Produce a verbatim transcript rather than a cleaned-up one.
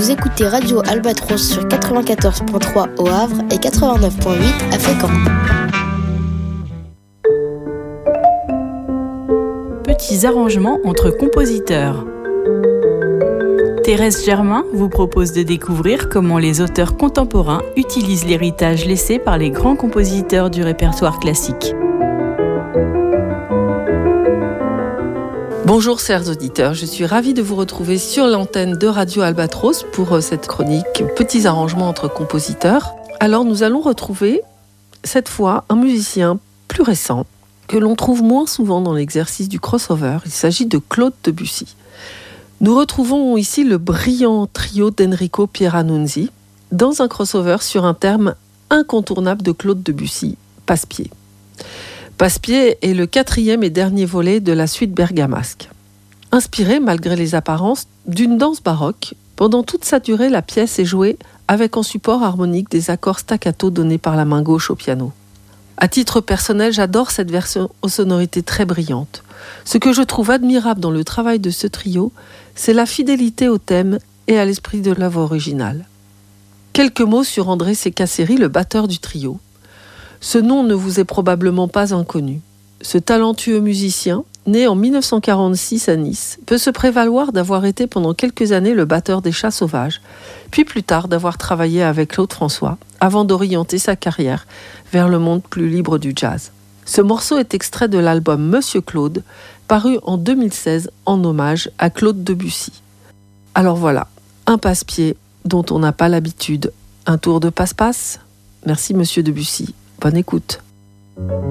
Vous écoutez Radio Albatros sur quatre-vingt-quatorze virgule trois au Havre et quatre-vingt-neuf virgule huit à Fécamp. Petits arrangements entre compositeurs. Thérèse Germain vous propose de découvrir comment les auteurs contemporains utilisent l'héritage laissé par les grands compositeurs du répertoire classique. Bonjour chers auditeurs, je suis ravie de vous retrouver sur l'antenne de Radio Albatros pour cette chronique Petits arrangements entre compositeurs. Alors nous allons retrouver cette fois un musicien plus récent que l'on trouve moins souvent dans l'exercice du crossover. Il s'agit de Claude Debussy. Nous retrouvons ici le brillant trio d'Enrico Pieranunzi dans un crossover sur un terme incontournable de Claude Debussy, Passe-Pied. Passe-Pied est le quatrième et dernier volet de la suite bergamasque. Inspiré, malgré les apparences, d'une danse baroque, pendant toute sa durée, la pièce est jouée avec en support harmonique des accords staccato donnés par la main gauche au piano. À titre personnel, j'adore cette version aux sonorités très brillantes. Ce que je trouve admirable dans le travail de ce trio, c'est la fidélité au thème et à l'esprit de l'œuvre originale. Quelques mots sur André Secasseri, le batteur du trio. Ce nom ne vous est probablement pas inconnu. Ce talentueux musicien, né en dix-neuf cent quarante-six à Nice, peut se prévaloir d'avoir été pendant quelques années le batteur des Chats Sauvages, puis plus tard d'avoir travaillé avec Claude François, avant d'orienter sa carrière vers le monde plus libre du jazz. Ce morceau est extrait de l'album Monsieur Claude, paru en deux mille seize en hommage à Claude Debussy. Alors voilà, un passe-pied dont on n'a pas l'habitude. Un tour de passe-passe ? Merci Monsieur Debussy. Bonne écoute.